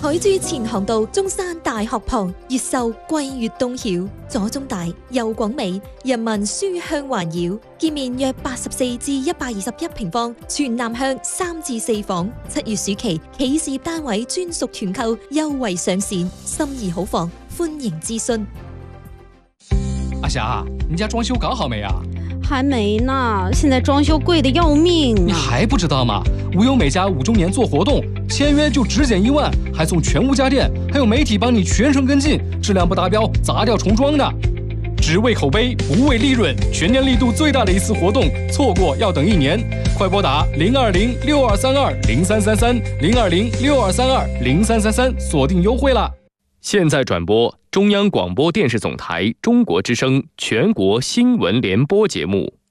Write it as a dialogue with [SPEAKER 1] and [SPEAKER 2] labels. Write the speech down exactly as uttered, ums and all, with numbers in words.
[SPEAKER 1] 海珠前航道中山大學旁，越秀貴越東曉，左中大右廣美，人民書香環繞。建面約八十四至一百二十一平方，全南向三至四房。七月暑期企事業單位專屬團購優惠上線，心儀好房歡迎諮詢。
[SPEAKER 2] 阿霞，你家裝修搞好沒啊？
[SPEAKER 3] 还没呢，现在装修贵的要命、啊。
[SPEAKER 2] 你还不知道吗？无忧美家五周年做活动，签约就只减一万，还送全屋家电，还有媒体帮你全程跟进，质量不达标砸掉重装的。只为口碑，不为利润，全年力度最大的一次活动，错过要等一年。快拨打零二零六二三二零三三三零二零六二三二零三三三，锁定优惠啦！
[SPEAKER 4] 现在转播中央广播电视总台中国之声全国新闻联播节目。